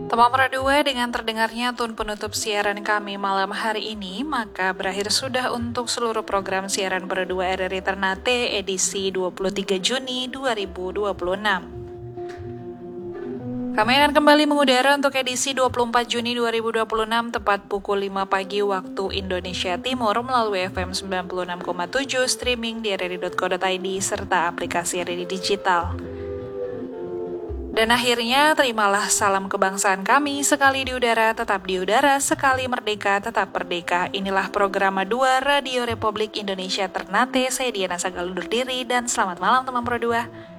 Teman Pro2, dengan terdengarnya tun penutup siaran kami malam hari ini, maka berakhir sudah untuk seluruh program siaran Pro2 RRI Ternate edisi 23 Juni 2026. Kami akan kembali mengudara untuk edisi 24 Juni 2026 tepat pukul 5 pagi waktu Indonesia Timur melalui FM 96,7 streaming di rri.co.id serta aplikasi RRI Digital. Dan akhirnya terimalah salam kebangsaan kami, sekali di udara tetap di udara, sekali merdeka tetap merdeka. Inilah program 2 Radio Republik Indonesia Ternate. Saya Diana Sagal undur diri dan selamat malam teman Pro2.